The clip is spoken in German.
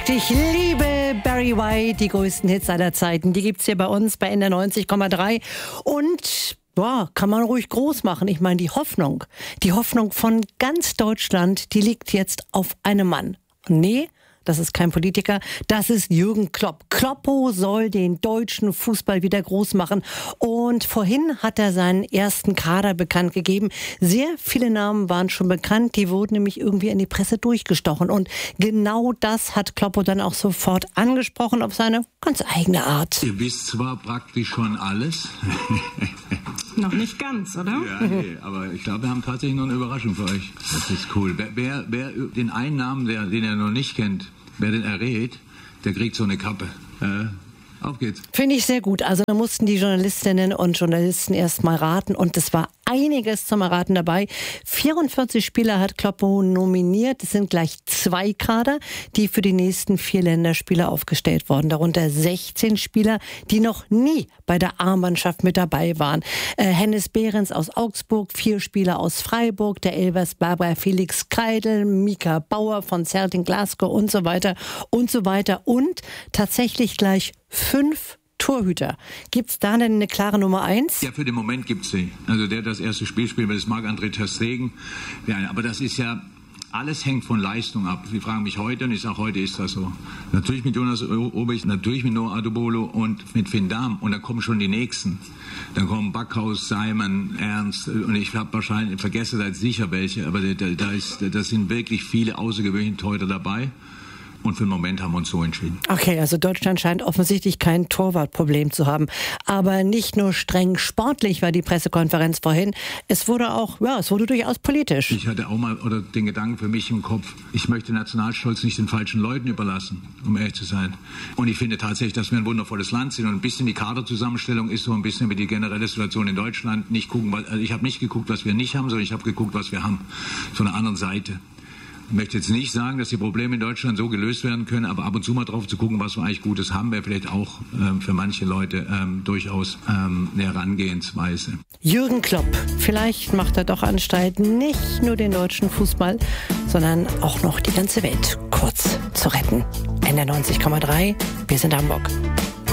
Ich liebe Barry White, die größten Hits aller Zeiten. Die gibt's hier bei uns bei NDR 90,3. Und kann man ruhig groß machen. Ich meine, die Hoffnung von ganz Deutschland, die liegt jetzt auf einem Mann. Nee, das ist kein Politiker, das ist Jürgen Klopp. Kloppo soll den deutschen Fußball wieder groß machen. Und vorhin hat er seinen ersten Kader bekannt gegeben. Sehr viele Namen waren schon bekannt, die wurden nämlich irgendwie in die Presse durchgestochen. Und genau das hat Kloppo dann auch sofort angesprochen auf seine ganz eigene Art. Ihr wisst zwar praktisch schon alles. Noch nicht ganz, oder? Ja, nee, aber ich glaube, wir haben tatsächlich noch eine Überraschung für euch. Das ist cool. Wer den einen Namen, den er noch nicht kennt, wer den errät, der kriegt so eine Kappe. Auf geht's. Finde ich sehr gut. Also da mussten die Journalistinnen und Journalisten erst mal raten und es war einiges zum Erraten dabei. 44 Spieler hat Kloppo nominiert. Es sind gleich 2 Kader, die für die nächsten 4 Länderspiele aufgestellt wurden. Darunter 16 Spieler, die noch nie bei der A-Mannschaft mit dabei waren. Hennes Behrens aus Augsburg, 4 Spieler aus Freiburg, der Elversberger Felix Kreidel, Mika Bauer von Celtic Glasgow und so weiter und so weiter. Und tatsächlich gleich 5 Torhüter. Gibt's da denn eine klare Nummer 1? Ja, für den Moment gibt's sie. Also der das erste Spiel spielt, das ist Marc-André ter Stegen. Ja, aber das ist ja, alles hängt von Leistung ab. Sie fragen mich heute und ich sage, heute ist das so. Natürlich mit Jonas Obich, natürlich mit Noah Adobolo und mit Finn Dahm. Und dann kommen schon die Nächsten. Dann kommen Backhaus, Simon, Ernst und ich habe wahrscheinlich, vergesse da jetzt sicher welche, aber da sind wirklich viele außergewöhnliche Torhüter dabei. Und für den Moment haben wir uns so entschieden. Okay, also Deutschland scheint offensichtlich kein Torwartproblem zu haben. Aber nicht nur streng sportlich war die Pressekonferenz vorhin. Es wurde durchaus politisch. Ich hatte auch mal den Gedanken für mich im Kopf, ich möchte Nationalstolz nicht den falschen Leuten überlassen, um ehrlich zu sein. Und ich finde tatsächlich, dass wir ein wundervolles Land sind. Und ein bisschen die Kaderzusammenstellung ist so ein bisschen wie die generelle Situation in Deutschland. Ich habe nicht geguckt, was wir nicht haben, sondern ich habe geguckt, was wir haben. Von der anderen Seite. Ich möchte jetzt nicht sagen, dass die Probleme in Deutschland so gelöst werden können, aber ab und zu mal drauf zu gucken, was wir eigentlich Gutes haben, wäre vielleicht auch für manche Leute durchaus eine Herangehensweise. Jürgen Klopp, vielleicht macht er doch Anstalt, nicht nur den deutschen Fußball, sondern auch noch die ganze Welt kurz zu retten. NDR 90,3, wir sind Hamburg.